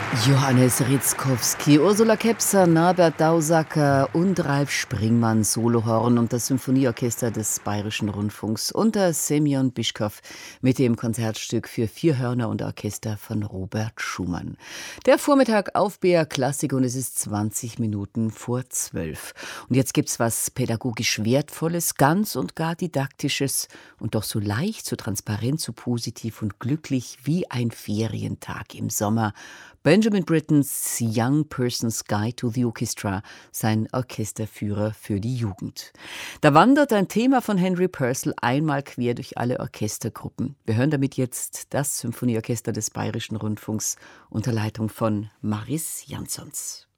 Johannes Ritzkowski, Ursula Kepser, Norbert Dausacker und Ralf Springmann, Solohorn und das Symphonieorchester des Bayerischen Rundfunks unter Semyon Bischkow mit dem Konzertstück für 4 Hörner und Orchester von Robert Schumann. Der Vormittag auf BR Klassik und es ist 20 Minuten vor 12. Und jetzt gibt's was pädagogisch Wertvolles, ganz und gar Didaktisches und doch so leicht, so transparent, so positiv und glücklich wie ein Ferientag im Sommer. Benjamin Brittens Young Person's Guide to the Orchestra, sein Orchesterführer für die Jugend. Da wandert ein Thema von Henry Purcell einmal quer durch alle Orchestergruppen. Wir hören damit jetzt das Symphonieorchester des Bayerischen Rundfunks unter Leitung von Maris Jansons.